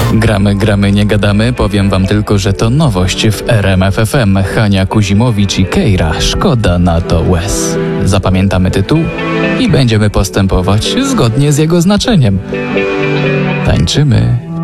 Gramy, nie gadamy. Powiem wam tylko, że to nowość w RMF FM. Hania Kuzimowicz i Keira. Szkoda na to łez. Zapamiętamy tytuł i będziemy postępować zgodnie z jego znaczeniem. Tańczymy.